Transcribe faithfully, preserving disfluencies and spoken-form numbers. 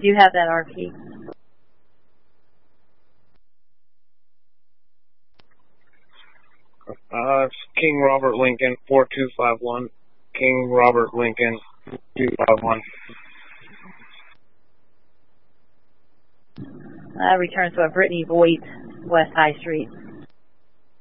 Do you have that R P? Uh, it's King Robert Lincoln, four two five one. King Robert Lincoln, two five one. Uh, returns to a Brittany Voigt, West High Street.